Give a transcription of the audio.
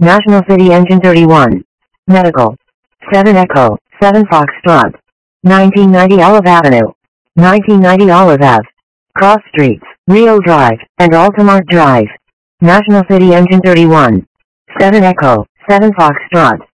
National City Engine 31. Medical. 7 Echo, 7 Foxtrot. 1990 Olive Avenue. 1990 Olive Ave. Cross Streets, Rio Drive, and Altamont Drive. National City Engine 31. 7 Echo, 7 Foxtrot.